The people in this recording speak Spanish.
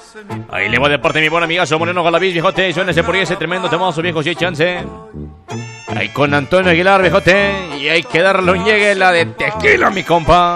Ahí le va deporte, mi buen amigazo Moreno Galaviz, viejote. Suénese por ahí ese tremendo temazo, viejo, si hay chance. Ahí con Antonio Aguilar, viejote. Y hay que darle un llegue la de tequila, mi compa.